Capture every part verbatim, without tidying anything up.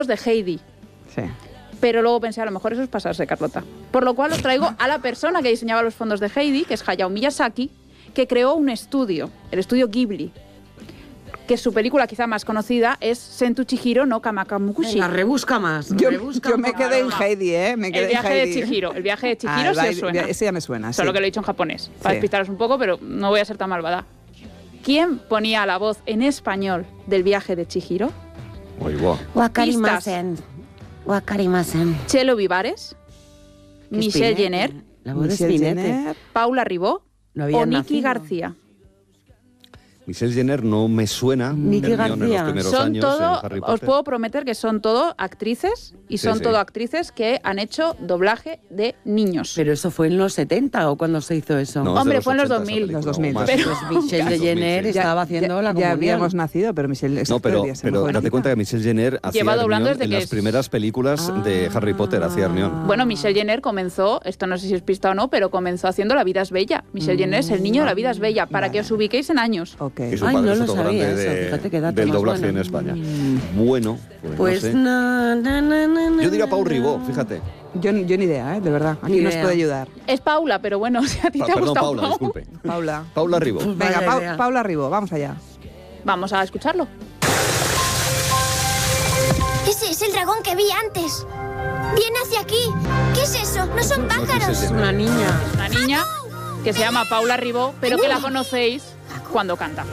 de Heidi. Sí. Pero luego pensé, a lo mejor eso es pasarse, Carlota. Por lo cual os traigo a la persona que diseñaba los fondos de Heidi, que es Hayao Miyazaki, que creó un estudio, el estudio Ghibli, que su película quizá más conocida es Sentu Chihiro no Kamakamukushi. Venga, rebusca más. Yo, rebusca yo me más. quedé en Heidi, ¿eh? Me quedé El viaje en Heidi. de Chihiro. El viaje de Chihiro Ah, sí el os suena. Ese ya me suena, Solo sí. que lo he dicho en japonés, para Sí. despistaros un poco, pero no voy a ser tan malvada. ¿Quién ponía la voz en español del viaje de Chihiro? Muy bueno. Wakarimasen. Wakarimasen. Chelo Vivares, ¿Qué Michelle Spinetta? Jenner, La voz de Michelle Spinetta. Jenner. Paula Ribó No o habían Nicky nacido. García. Michelle Jenner no me suena. Nicky Hermione en los García. primeros Son años todo, en Harry os Potter. puedo prometer que son todo actrices y Sí, son sí. todo actrices que han hecho doblaje de niños. Pero eso fue en los setenta o cuando se hizo eso. No, es de Hombre, los fue en los ochenta dos mil. esa Los película, dos mil. o más. Pero- Pues Michelle dos mil, Jenner sí. estaba Ya- haciendo ya, la ya comunión. habíamos nacido, pero Michelle... No, exacto, pero, ya se me pero fue. date cuenta que Michelle Jenner hacía Lleva doblando Hermione desde en que las es- primeras películas de Harry Potter, hacía Hermione. Bueno, Michelle Jenner comenzó, esto no sé si es pista o no, pero comenzó haciendo La vida es bella. Michelle Jenner es el niño de La vida es bella, para Vale. que os ubiquéis en años. Ok. Y su Ay, padre no es lo otro sabía grande eso, de- fíjate qué dato del más doblaje bueno. en España. Bueno, pues, Pues no sé. na, na, na, na, Yo diría na, Pau na. Ribó, fíjate. Yo, yo ni idea, ¿eh? De verdad. Aquí Ni nos idea. puede ayudar. Es Paula, pero bueno, si a ti Pa- te ha perdón, gustado Paula, Pau, disculpe. Paula. Paula Ribó. Pues Venga, vaya Pau- idea. Paula Ribó, vamos allá. Vamos a escucharlo. Ese es el dragón que vi antes. Viene hacia aquí. ¿Qué es eso? No son pájaros. Es una niña. Una niña que se llama Paula Ribó, pero que la conocéis cuando canta.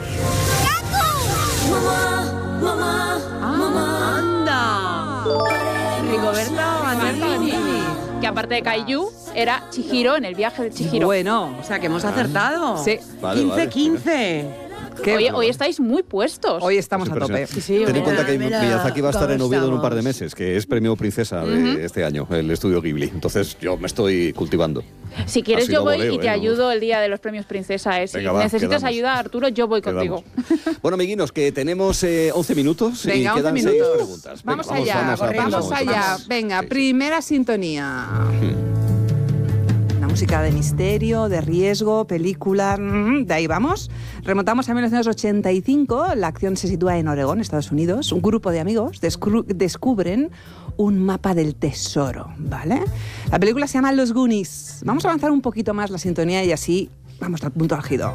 Mamá, mamá, mamá. ¡Anda! Rigoberta Bandini. Que aparte de Kaiju, era Chihiro en el viaje de Chihiro. Bueno, O sea, que hemos acertado. Sí. Vale, quince vale. quince. ¿qué? Hoy, hoy estáis muy puestos. Hoy estamos Es a tope. impresionante. Sí, Ten en mira, cuenta que mira Miyazaki va a estar en cómo Oviedo en un par de estamos. meses, que es premio Princesa de este año, el estudio Ghibli. Entonces yo me estoy cultivando. Si quieres Así yo lo voy voleo, y te ¿eh? ayudo el día de los premios Princesa. ¿eh? Si Venga, va, necesitas quedamos. ayuda, Arturo, yo voy contigo. Quedamos. Bueno, amiguinos, que tenemos eh, once minutos Venga, y once quedan seis minutos. preguntas. Venga, Vamos allá, vamos, a- vamos, vamos a- allá. vamos. Venga, Sí, sí. primera sintonía. Una música de misterio, de riesgo, película. mm, De ahí vamos. Remontamos a mil novecientos ochenta y cinco. La acción se sitúa en Oregón, Estados Unidos. Un grupo de amigos descru- descubren un mapa del tesoro, ¿vale? La película se llama Los Goonies. Vamos a avanzar un poquito más la sintonía y así vamos al punto álgido.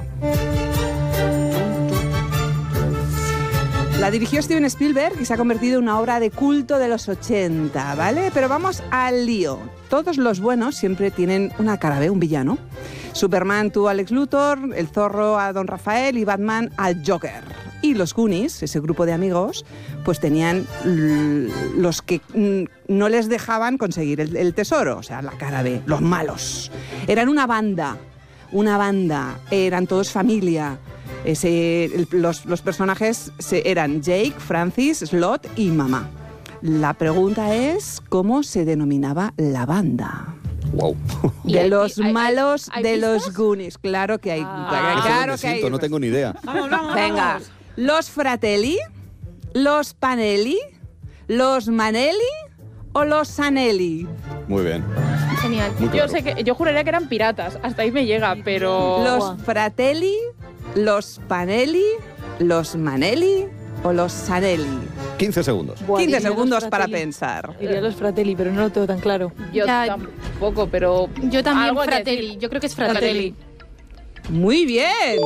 La dirigió Steven Spielberg y se ha convertido en una obra de culto de los ochenta, ¿vale? Pero vamos al lío. Todos los buenos siempre tienen una cara B, un villano. Superman tuvo a Lex Luthor, el Zorro a Don Rafael y Batman al Joker. Y los Goonies, ese grupo de amigos, pues tenían l- los que mm, no les dejaban conseguir el, el tesoro, o sea, la cara B, los malos. Eran una banda, una banda, eran todos familia. Ese, el- los, los personajes se- eran Jake, Francis, Slot y Mamá. La pregunta es, ¿cómo se denominaba la banda? Wow. ¿Y De hay- los hay- hay- malos hay de los pistas? Goonies. Claro que hay. Ah. claro Me que hay. siento, no tengo ni idea. Venga, los Fratelli, los Panelli, los Manelli o los Sanelli. Muy bien. Genial. Muy Yo claro. sé que yo juraría que eran piratas, hasta ahí me llega, pero Los Fratelli, los Panelli, los Manelli o los Sanelli. quince segundos. Buah, quince diría los segundos para Fratelli. pensar. Diría los Fratelli, pero no lo tengo tan claro. yo Ya- tampoco, pero Yo también algo hay que Fratelli. decir. Yo creo que es Fratelli. Fratelli. Muy bien.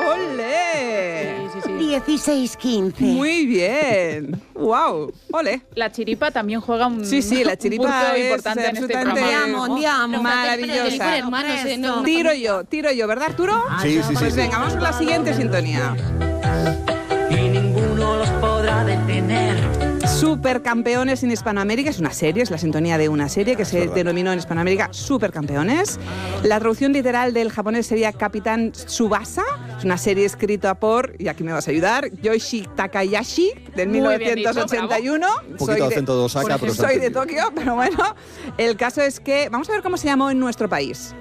¡Ole! Sí, sí, sí. dieciséis quince. Muy bien. ¡Wow! ¡Ole! La chiripa también juega un, Sí, sí, la un chiripa punto es importante en este absolutamente- programa. Andiamo, andiamo. Maravillosa. Fratelli con hermanos, eh, no- Tiro yo, tiro yo, ¿verdad, Arturo? Sí, sí, sí. Pues sí. venga, vamos con la siguiente sintonía. y ninguno los podrá detener. Supercampeones en Hispanoamérica es una serie, es la sintonía de una serie que se verdad. denominó en Hispanoamérica Supercampeones. La traducción literal del japonés sería Capitán Tsubasa. Es una serie escrita por, y aquí me vas a ayudar, Yoshi Takayashi, del Muy mil bien novecientos ochenta y uno. Un poquito de acento de Osaka, pero se Soy de entendió. Tokio, pero bueno. El caso es que, vamos a ver cómo se llamó en nuestro país.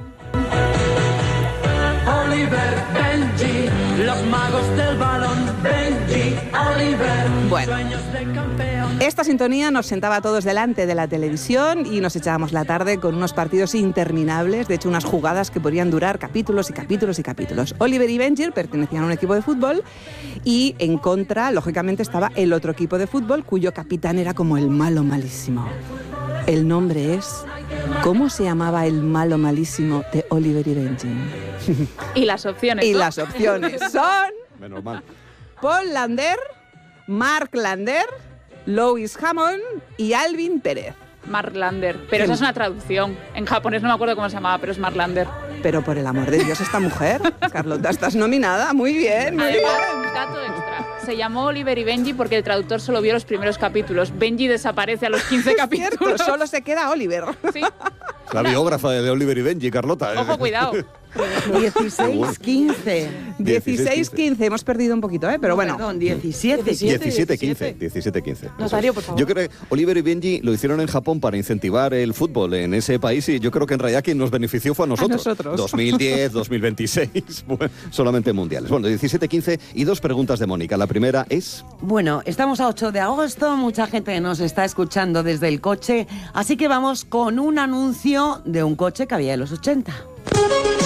Oliver, Benji, los magos del balón. Benji, Bueno, esta sintonía nos sentaba a todos delante de la televisión y nos echábamos la tarde con unos partidos interminables, de hecho unas jugadas que podrían durar capítulos y capítulos y capítulos. Oliver y Benji pertenecían a un equipo de fútbol y en contra, lógicamente, estaba el otro equipo de fútbol cuyo capitán era como el malo malísimo. El nombre es... ¿Cómo se llamaba el malo malísimo de Oliver y Benji? Y las opciones. Y ¿no? las opciones son... Menos mal. Paul Lander, Mark Lander, Lois Hammond y Alvin Pérez. Marlander. Pero esa es una traducción. En japonés no me acuerdo cómo se llamaba, pero es Marlander. Pero por el amor de Dios, esta mujer, Carlota, estás nominada. Muy bien, muy bien. Además, dato extra. Se llamó Oliver y Benji porque el traductor solo vio los primeros capítulos. Benji desaparece a los quince capítulos. Cierto, solo se queda Oliver. Sí. La biógrafa de Oliver y Benji, Carlota. Ojo, cuidado. dieciséis quince. dieciséis quince, hemos perdido un poquito, ¿eh? Pero bueno. Perdón, diecisiete. diecisiete quince. diecisiete quince. Notario, por favor. Yo creo que Oliver y Benji lo hicieron en Japón para incentivar el fútbol en ese país y yo creo que en realidad quien nos benefició fue a nosotros. A nosotros. dos mil diez, dos mil veintiséis, bueno, solamente mundiales. Bueno, diecisiete quince y dos preguntas de Mónica. La primera es... Bueno, estamos a ocho de agosto, mucha gente nos está escuchando desde el coche, así que vamos con un anuncio de un coche que había en los ochenta.